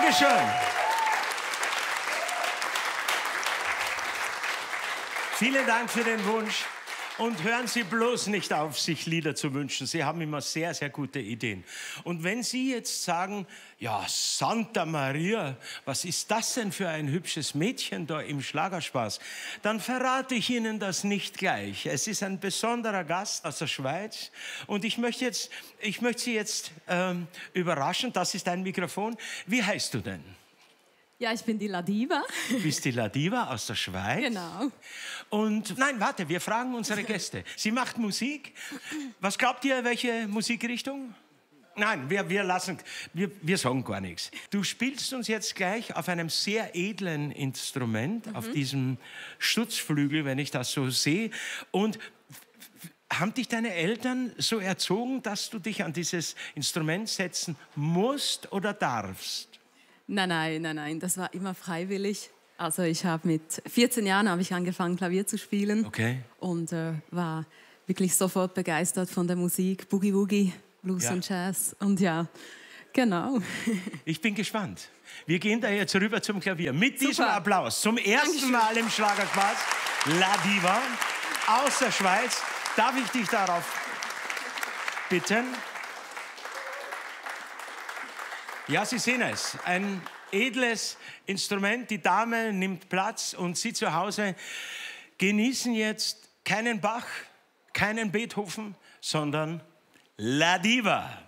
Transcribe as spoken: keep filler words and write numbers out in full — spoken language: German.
Dankeschön. Vielen Dank für den Wunsch. Und hören Sie bloß nicht auf, sich Lieder zu wünschen. Sie haben immer sehr, sehr gute Ideen. Und wenn Sie jetzt sagen, ja, Santa Maria, was ist das denn für ein hübsches Mädchen da im Schlagerspaß? Dann verrate ich Ihnen das nicht gleich. Es ist ein besonderer Gast aus der Schweiz. Und ich möchte, jetzt, ich möchte Sie jetzt ähm, überraschen. Das ist ein Mikrofon. Wie heißt du denn? Ja, ich bin die Ladiva. Du bist die Ladiva aus der Schweiz? Genau. Und nein, warte, wir fragen unsere Gäste. Sie macht Musik. Was glaubt ihr, welche Musikrichtung? Nein, wir, wir lassen, wir, wir sagen gar nichts. Du spielst uns jetzt gleich auf einem sehr edlen Instrument, mhm. auf diesem Stutzflügel, wenn ich das so sehe. Und haben dich deine Eltern so erzogen, dass du dich an dieses Instrument setzen musst oder darfst? Nein, nein, nein, nein, das war immer freiwillig. Also ich habe mit vierzehn Jahren habe ich angefangen, Klavier zu spielen. Okay. Und äh, war wirklich sofort begeistert von der Musik, Boogie Woogie, Blues ja. und Jazz. Und ja, genau. Ich bin gespannt. Wir gehen da jetzt rüber zum Klavier. Mit Super. diesem Applaus zum ersten Dankeschön. Mal im Schlagerspaß, Ladiva aus der Schweiz. Darf ich dich darauf bitten? Ja, Sie sehen es. Ein edles Instrument. Die Dame nimmt Platz und Sie zu Hause genießen jetzt keinen Bach, keinen Beethoven, sondern Ladiva.